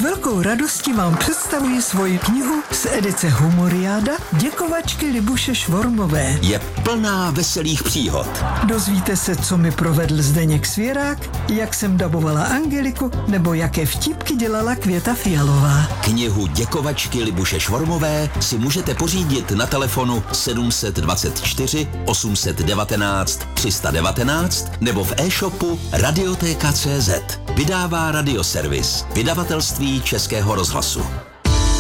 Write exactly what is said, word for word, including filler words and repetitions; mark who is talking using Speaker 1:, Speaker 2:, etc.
Speaker 1: velkou radostí vám představuji svoji knihu z edice Humoriáda Děkovačky Libuše Švormové.
Speaker 2: Je plná veselých příhod.
Speaker 1: Dozvíte se, co mi provedl Zdeněk Svěrák, jak jsem dabovala Angeliku, nebo jaké vtipky dělala Květa Fialová.
Speaker 2: Knihu Děkovačky Libuše Švormové si můžete pořídit na telefonu sedm dva čtyři osm jedna devět tři jedna devět nebo v e-shopu Radiotéka tečka cé zet. Vydává Radioservis, vydavatelství Českého rozhlasu.